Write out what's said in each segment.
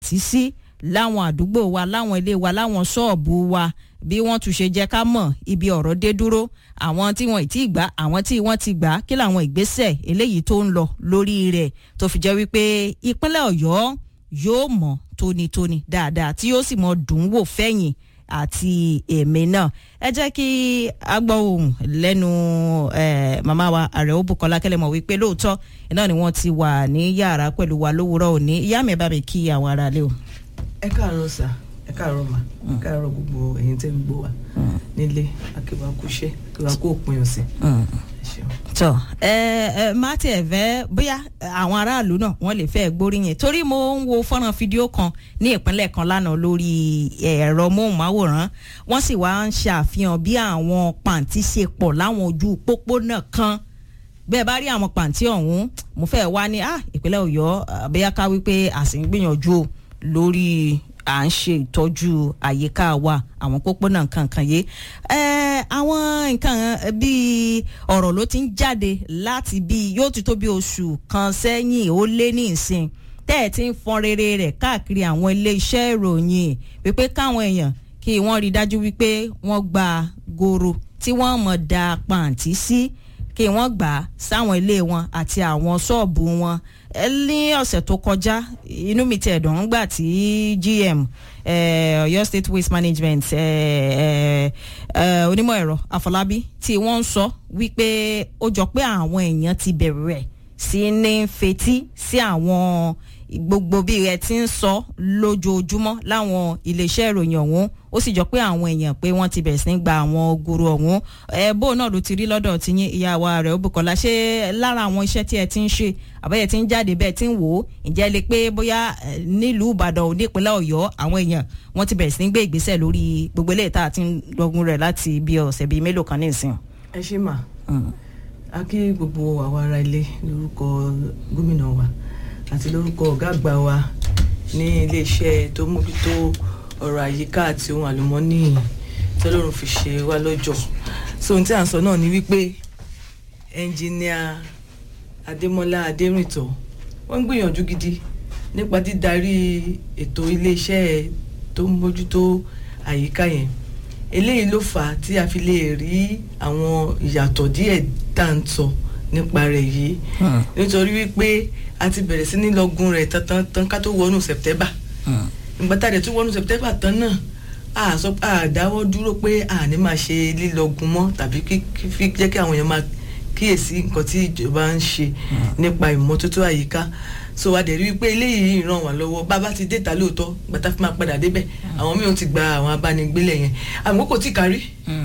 pàǹtí sí láwọn àdúgbò wa láwọn ilé wa láwọn ṣọ́ọ̀bù wa bí wọ́n tún ṣe jẹ́ ká mọ̀ ibi ọ̀rọ̀ dé dúró àwọn tí wọ́n ti gbà àwọn tí wọ́n ti gbà kí làwọn ìgbésẹ̀ eléyìí tó ń lọ lórí rẹ̀ tó fi jẹ́ wípé ìpínlẹ̀ Ọ̀yọ́ yóò mọ̀ tónítóní dáadáa tí yóò sì mọ̀ dùn wò fẹ́yìn àti èmi náà. Ẹ jẹ́ kí a gbọ́ ohùn lẹ́nu màmá wa Àrẹ̀ó Bùkọ́lá Kẹ́lẹ́mọ̀ wípé lóòótọ́ iná ni wọ́n ti wà ní yàrá pẹ̀lú wa lówùúrọ̀ òní. Ìyá mi bá mi kí àwọn ará lé o. Ẹ káàárọ̀ sà, ẹ káàárọ̀ mà, ẹ káàárọ̀ gbogbo ẹ̀yin tẹ́ ń gbọ́ wa nílé, akíwá kúṣẹ́, akíwá kó òpin ọ̀sẹ̀. Tọ́ má tiẹ̀ fẹ́ bóyá àwọn aráàlú náà wọ́n lè fẹ́ gbóríyìn torí mo ń wo fọ́nrán fídíò kan ní ìpínlẹ̀ kan lánàá lórí ẹ̀rọ móhùnmáwòrán wọ́n sì wá ń ṣàfihàn bí àwọn pàǹtí ṣe pọ̀ láwọn ojú pópónà kan bẹ́ẹ̀ bá rí àwọn pàǹtí ọ̀hún mo fẹ́ wá ní ìpínlẹ̀ Ọ̀yọ́ bóyá ká wípé a sì ń gbìyànjú lórí à ń ṣe ìtọ́jú àyíká wa àwọn pópónà kankan yé àwọn nǹkan bíi ọ̀rọ̀ ló ti ń jáde láti bíi yóò ti tó bí oṣù kan sẹ́yìn ó lé ní ìsìn tẹ́ ẹ̀ ti ń fọn rere rẹ̀ káàkiri àwọn ilé iṣẹ́ ìròyìn wípé káwọn èèyàn kí wọ́n rí dájú wípé wọ́n gba goro tí wọ́n mọ̀ da pàǹtí sí kí wọ́n gbà sáwọn ilé wọn àti àwọn ṣọ́ọ̀bù wọn ní ọ̀sẹ̀ tó kọjá inú mi ti ẹ̀dùn ńgbà tí GM Ọ̀yọ́ State Waste Management onímọ̀ ẹ̀rọ Afọlábí tí wọ́n ń sọ wípé ó jọ pé àwọn èèyàn ti bẹ̀rẹ̀ sí ní fetí sí àwọn gbogbo bí ẹ ti ń sọ lójoojúmọ́ láwọn iléeṣẹ́ ìròyìn ọ̀hún ó sì jọ pé àwọn èèyàn pé wọ́n ti bẹ̀rẹ̀ sí ní gba àwọn goro ọ̀hún bó náà ló ti rí lọ́dọ̀ tí yín ìyá wa Àrẹ̀ó Bùkọ́lá ṣé lára àwọn iṣẹ́ tí ẹ ti ń ṣe àbẹ́yẹ ti ń jáde bẹ́ẹ̀ ti ń wò ó ǹjẹ́ lè pé bóyá nílùú Ìbàdàn ò nípínlẹ̀ Ọ̀yọ́ àwọn èèyàn wọ́n ti bẹ̀rẹ̀ sí ní gbé ìgbésẹ̀ lórí gbogbo eléyìí tá a ti ń lọ́gùn rẹ̀ láti bí ọ̀sẹ̀ bíi mélòó kan nísìn. Ẹ ṣé mà á kí gbogbo àwa ará ilé lórúkọ gómìnà wa àti lórúkọ ọ̀gá àgbà wa ní iléeṣẹ́ tó mójútó ọ̀rọ̀ àyíká àti ohun àlùmọ́ọ́nì tọ́lọ́run fi ṣe wá lọ́jọ́. So ohun tí à ń sọ náà ni wípé ẹnjìníà Adémọ́lá Adérìntọ́ wọ́n ń gbìyànjú gidi nípa dídarí ètò iléeṣẹ́ tó mójútó àyíká yẹn. Eléyìí ló fà á tí a fi lè rí àwọn ìyàtọ̀ díẹ̀ tá à ń sọ nípa rẹ̀ yìí nítorí wípé a ti bẹ̀rẹ̀ sí ní lọ́gùn rẹ̀ tán ká tó wọnú September ìgbà tá a dẹ̀ tún wọnú September tán náà a dáwọ́ dúró pé a ní máa ṣe lílọ́gùn mọ́ tàbí fi jẹ́ kí àwọn èèyàn máa kíyèsí nǹkan tí ìjọba ń ṣe nípa ìmọ́tótó àyíká so a dẹ̀ rí wípé eléyìí ràn wá lọ́wọ́ bàbá ti dé ta lóòótọ́ gbàtà fi máa padà débẹ̀ àwọn mìíràn ti gba àwọn abánigbélé yẹn àmọ́ kò tí ì kárí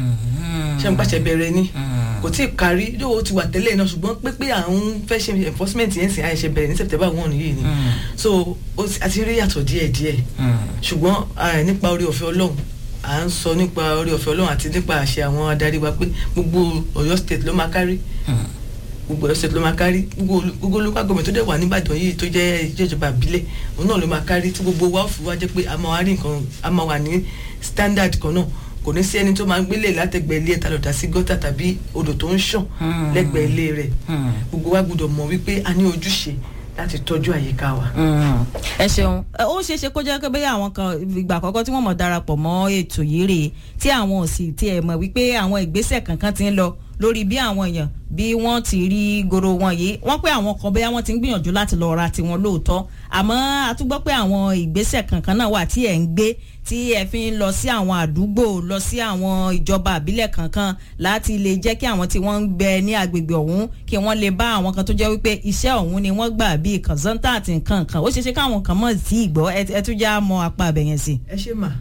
ṣé n pàṣẹ bẹ̀rẹ̀ ni kò tí ì kárí yóò ti wà tẹ́lẹ̀ náà ṣùgbọ́n pé à ń fẹ́ ṣe enforcement yẹn sìn àìṣe bẹ̀rẹ̀ ní September 1 yìí ni so a ti rí yàtọ̀ díẹ̀díẹ̀ ṣùgbọ́n nípa orí ọ̀fẹ́ Ọlọ́run à ń sọ nípa orí ọ̀fẹ́ Ọlọ́run àti nípa àṣẹ àwọn adarí wa pé gbogbo Ọ̀yọ́ state ló máa kárí gbogbo Ọ̀yọ́ state ló máa kárí gbogbo local government tó dẹ̀ wà níbàdàn yìí tó jẹ́ ìjọba ìbílẹ̀ òun náà ló máa kárí tí gbogbo wa fi wá jẹ́ pé a máa rí nǹkan a máa wà ní standard kan náà kò ní sí ẹni tó máa gbélé látẹ̀gbẹ́ ilé ẹ̀ta lọ́dà sí gọ́tà tàbí odò tó ń ṣàn lẹ́gbẹ̀ẹ́ ilé rẹ̀ gbogbo wa gbọ́dọ̀ mọ̀ wípé a ní ojúṣe láti tọ́jú àyíká wa. Ẹ ṣeun ó ṣeé ṣe kó jẹ́ pé bẹ́ẹ̀ àwọn kan ìgbà àkọ́kọ́ tí wọ́n mọ̀ darapọ̀ mọ́ ètò yìí rèé tí àwọn ò sì tiẹ̀ mọ̀ wípé àwọn ìgbésẹ̀ kankan ti ń lọ lórí bí àwọn èèyàn bí wọ́n ti rí goro wọn yìí wọ́n pé àwọn kan bẹ́ẹ̀ wọ́n ti ń gbìyànjú láti lọ ra tiwọn lóòótọ́ àmọ́ a tún gbọ́ pé àwọn ìgbésẹ̀ kankan náà wà tí ẹ̀ ń gbé tí ẹ fi ń lọ sí àwọn àdúgbò lọ sí àwọn ìjọba àbílẹ̀ kankan láti lè jẹ́ kí àwọn tí wọ́n ń gbé ní agbègbè ọ̀hún kí wọ́n lè bá àwọn kan tó jẹ́ wípé iṣẹ́ ọ̀hún ni wọ́n gbà bíi consultant nǹkan kan ó ṣeé ṣe káwọn kan mọ̀ sí ìgbọ́ ẹ tún já mọ apá abẹ̀yẹn sí. ẹ ṣe mà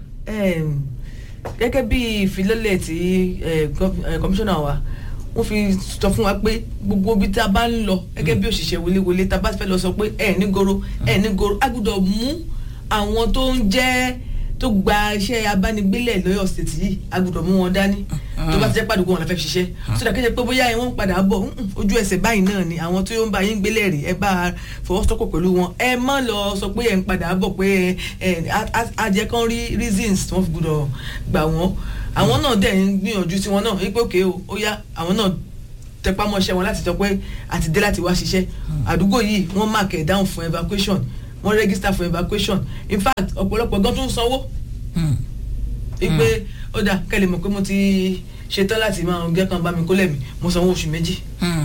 gẹ́gẹ́ bí ìfilọ́lẹ̀ tí kọmíṣánná wa wọ́n fi sọ fún wa pé gbogbo ibi tá a bá ń lọ gẹ́gẹ́ bí òṣìṣẹ́ wọléwọlé tá a bá fẹ́ lọ sọ pé ẹ ní goro a gbọ́dọ̀ mú àwọn tó ń jẹ́ tó gba iṣẹ́ abánigbélẹ̀ lọ́yọ̀ state yìí a gbọ́dọ̀ mú wọn dání tó bá ti jẹ́ pàdùkú wọn la fẹ́ fi ṣiṣẹ́ sódà kéde pé bóyá wọ́n padà bọ̀ ojú ẹsẹ̀ báyìí náà ni àwọn tó ń bá yín gbélé rí ẹ bá fọwọ́sowọ́pọ̀ pẹ̀lú wọn ẹ má lọ sọ pé ẹ ń padà bọ̀ pé ajẹ́ kan rí reasons tí wọ́n fi gbọ́dọ̀ gbà wọ́n àwọn náà dẹ̀ ń gbìyànjú tí wọ́n náà wípé òkè ó yá àwọn náà tẹpámọ́ṣẹ́ wọn láti sọ pé àti dé láti wá ṣiṣẹ́ àdúgbò yìí wọ́n mark it down fún evacuation wọ́n register for evacuation in fact ọ̀pọ̀lọpọ̀ gan tó ń sanwó wípé ó dà kẹ́lẹ̀ mọ̀ pé mo ti ṣetán láti máa gẹ́ kan bá mi kólẹ̀ mi mo sanwó oṣù 2.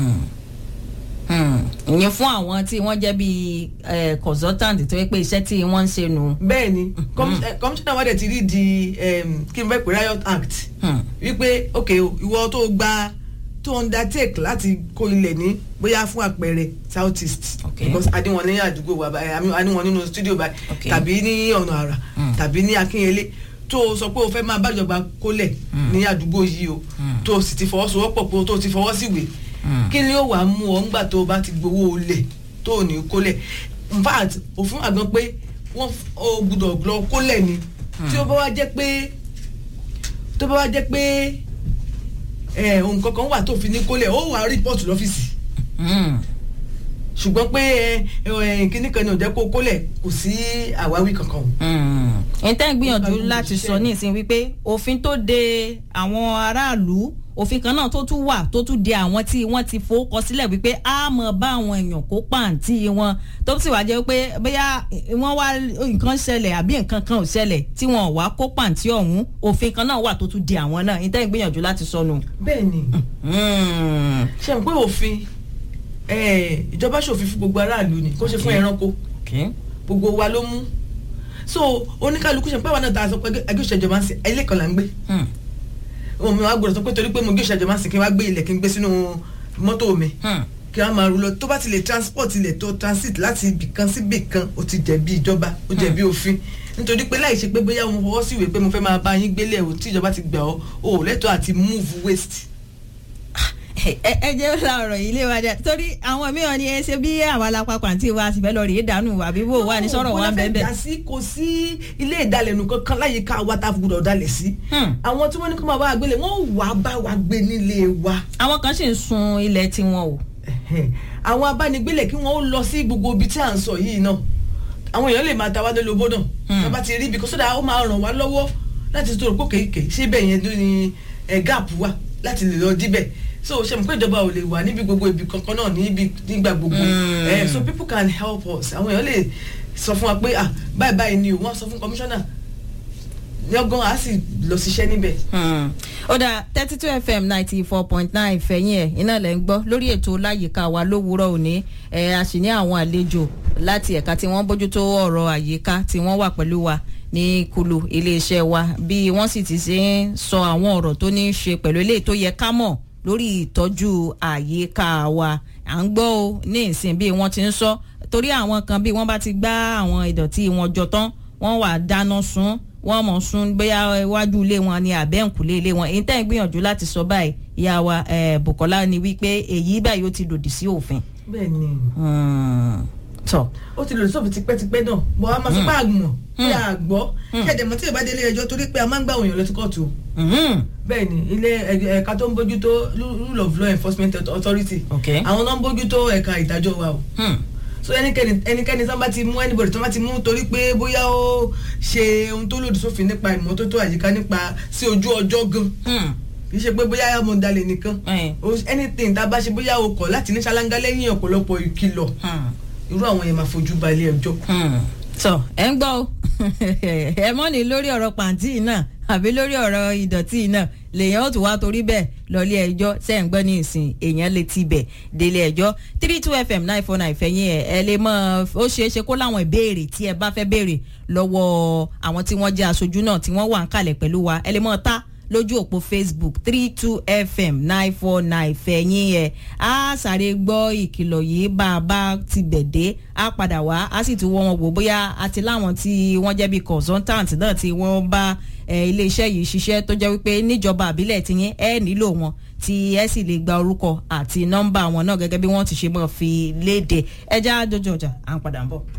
ìyẹn fún àwọn tí wọ́n jẹ́ bíi consultant tó yẹ pé iṣẹ́ tí wọ́n ń ṣe nù. bẹ́ẹ̀ ni commissioner wa dẹ̀ ti rí di kí n fẹ́ pè riot act wípé ok ìwọ tó gba to undertake láti kó ilẹ̀ ní bóyá fún àpẹẹrẹ south east because adéwọ̀n ní àdúgbò wa báyìí adéwọ̀n nínú studio báyìí tàbí ní ọ̀nà àrà tàbí ní akínyẹlé tó sọ pé o fẹ́ máa bájọba kólẹ̀ ní àdúgbò yìí o tó sì ti fọwọ́sowọ́pọ̀ pé tó ti fọwọ́ síwèé kí ni ó wàá mú ọ ńgbà tó bá ti gbowó olè tó ní kólẹ̀ in fact òfin àgbọn pé wọ́n ò gbúdọ̀ lọ kólẹ̀ ni tí ó bá wá jẹ́ pé ohun kankan wà tó fi ní kólẹ̀ ó wà rìpọ́ọ̀tù lọ́fíìsì ṣùgbọ́n pé kíní kan ní ò jẹ́ kó kólẹ̀ kò sí àwáwí kankan. ìtẹ́ ń gbìyànjú láti sọ ní ìsìn wípé òfin tó de àwọn aráàlú òfin kan náà tó tún wà tó tún de àwọn tí wọ́n ti fowókọ sílẹ̀ wípé a mọ̀ bá àwọn èèyàn kó pàǹtí wọn tó sì wá jẹ́ pé bóyá wọ́n wá nǹkan ṣẹlẹ̀ àbí nǹkan kan ò ṣẹlẹ̀ tí wọ́n wá kó pàǹtí ọ̀hún òfin kan náà wà tó tún de àwọn náà ìtẹ́ ń gbìyànjú láti sọnù. bẹ́ẹ̀ni ṣe ń pé òfin ìjọba ṣòfin fún gbogbo aráàlú ni kó ṣe fún ẹranko gbogbo wa ló mú so oníkálukú ṣe pé àwọn náà ta sọ pé ẹgbẹ́ ìṣèjọba ń sìn ilé kan là ń gbé òun mi wá gbọ́dọ̀ sọ pé torí pé mo gbé ìṣèjọba ń sìn kí n wá gbé ilẹ̀ kí n gbé sínú mọ́tò mi kí wọ́n máa rú lọ tó bá ti lè transport ilẹ̀ tó transit láti ibì kan sí ibì kan ó ti jẹ̀bi ìjọba ó jẹ̀bi òfin nítorí pé láì ṣe pé bóyá mo fọwọ́ sí ìwé pé mo fẹ́ máa bá yín gbélé ò tí ìjọba ti gbà ọ́ ò lẹ́tọ̀ọ́ àti move waste. ẹ jẹ́ la ọ̀rọ̀ yìí lé wa dá torí àwọn mìíràn ni ẹ ṣe bí àwọn alápapọ̀ àti ìwà àti ìfẹ́ lọ rèé dànù àbí bò wà ní sọ̀rọ̀ wa bẹ́ẹ̀ bẹ́ẹ̀. kò sí ilé ìdalẹ̀nù kankan láyìíká wa tá a gbọ́dọ̀ dalẹ̀ sí. àwọn tí wọ́n ní kó máa bá wa gbélé wọ́n wà á bá wa gbé nílé wa. àwọn kan sì ń sun ilẹ̀ tiwọn o. àwọn abánigbélé kí wọ́n ó lọ sí gbogbo ibi tí à ń sọ yìí náà àwọn èèyàn lè máa ta wá lólobó náà wọ́n bá ti rí ibi kó sódà ó máa ràn wá lọ́wọ́ láti tó rò pé kéèké ṣé bẹ́ẹ̀ yẹn ní gap wà láti lè lọ díbẹ̀ so ṣe mọ̀ pé ìjọba ò lè wà níbi gbogbo ibi kankan náà nígbà gbogbo so people can help us àwọn èèyàn lè sọ fún wa pé báyìí báyìí ni o wọ́n sọ fún commissioner yọgán a sì lọ ṣiṣẹ́ níbẹ̀. ó dà 32 FM 94.9 fẹ̀yìn ẹ̀ iná lẹ̀ ń gbọ́ lórí ètò láyìíká wa lówùúrọ̀ òní a sì ní àwọn àlejò láti ẹ̀ka tí wọ́n bójútó ọ̀rọ̀ àyíká tí wọ́n wà pẹ̀lú wa ní kulu iléeṣẹ́ wa bí wọ́n sì ti ṣe ń sọ àwọn ọ̀rọ̀ tó ní í ṣe pẹ̀lú eléyìí tó yẹ ká mọ̀ lórí ìtọ́jú àyíká wa à ń gbọ́ o ní ìsìn bí wọ́n ti ń sọ torí àwọn kan bí wọ́n bá ti gbá àwọn ìdọ̀tí wọn jọ tán wọ́n wà dáná sun wọ́n mọ̀ sun bóyá iwájú ilé wọn ni àbẹ́ǹkùlé ilé wọn èyí tẹ́ ń gbìyànjú láti sọ báyìí ìyá wa Bùkọ́lá ni wípé èyí báyìí ó ti lòdì sí òfin. bẹ́ẹ̀ni tọ ó ti lòdì sófin tipẹ́tipẹ́ náà bọ́ a máa sọ pé àgbọ̀n pé àgbọ̀ kẹ́ẹ̀dẹ̀mọ́ tí ìbá délé ẹjọ́ torí pé a máa ń gbà òyìn lọ sí kóòtù bẹ́ẹ̀ ni ilé ẹ̀ka tó ń bójútó rule of law enforcement authority àwọn náà ń bójútó ẹ̀ka ìdájọ́ wa o so ẹnikẹ́ni tó bá ti mú anybody tó bá ti mú torí pé bóyá ó ṣe ohun tó lòdì sófin nípa ìmọ́tótó àyíká nípa sí ojú ọjọ́ gan kì í ṣe pé bóyá ọmọ dalẹ̀ nìkan anything tá a bá ṣe bóyá o kọ̀ láti ní ṣáláńgá lẹ́yìn ọ̀pọ̀lọpọ̀ ìkìlọ̀ irú àwọn yẹn máa fojú ba ilé ẹjọ́. sọ ẹ ń gbọ́ o ẹ mọ́ ni lórí ọ̀rọ̀ pàǹtí náà àbí lórí ọ̀rọ̀ ìdọ̀tí náà lèèyàn ó tún wá torí bẹ́ẹ̀ lọ́lé ẹjọ́ ṣe ń gbọ́ ní ìsìn èèyàn lè ti bẹ̀ délé ẹjọ́ 32 FM 949 fẹ̀yìn ẹ̀ lè mọ̀ ó ṣeé ṣe kó láwọn ìbéèrè tí ẹ bá fẹ́ béèrè lọ́wọ́ àwọn tí wọ́n jẹ́ aṣojú náà tí wọ́n wà ń kalẹ̀ pẹ̀lú wa ẹ lè mọ̀ ta lójú òpó Facebook 32 FM 949 fẹ̀yìn ẹ̀ á sáré gbọ́ ìkìlọ̀ yìí bá a bá ti bẹ̀dẹ̀ á padà wá á sì tún wọ́n wò bóyá àti láwọn tí wọ́n jẹ́ bí consultant náà tí wọ́n bá iléeṣẹ́ yìí ṣiṣẹ́ tó jẹ́ wípé níjọba àbílẹ̀ ti yín ẹ nílò wọn tí ẹ sì lè gba orúkọ àti nọ́mbà wọn náà gẹ́gẹ́ bí wọ́n ti ṣe mọ́ fi léde ẹjá dojú ọjà à ń padà ń bọ̀.